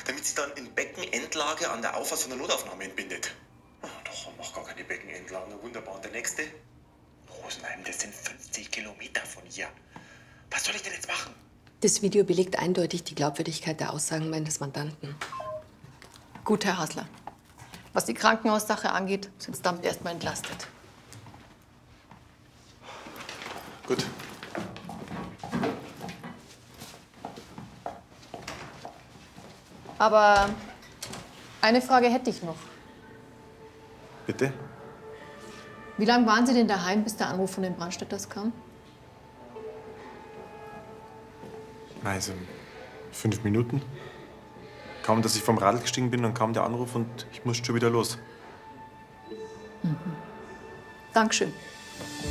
damit sie dann in Beckenendlage an der Auffahrt von der Notaufnahme entbindet. Doch, mach gar keine Beckenendlage. Na wunderbar. Und der nächste? Rosenheim, das sind 50 Kilometer von hier. Was soll ich denn jetzt machen? Das Video belegt eindeutig die Glaubwürdigkeit der Aussagen meines Mandanten. Gut, Herr Hasler. Was die Krankenhaussache angeht, sind Sie damit erstmal entlastet. Gut. Aber eine Frage hätte ich noch. Bitte? Wie lange waren Sie denn daheim, bis der Anruf von den Brandstätters kam? Also 5 Minuten. Kaum, dass ich vom Radl gestiegen bin, dann kam der Anruf und ich musste schon wieder los. Dankeschön.